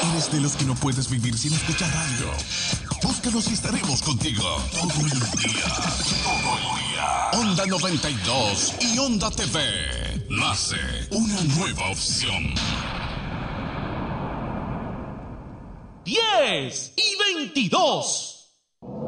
¿Eres de los que no puedes vivir sin escuchar radio? Búscanos y estaremos contigo todo el día. Todo el día. Onda 92 y Onda TV. Nace una nueva opción. 10:22.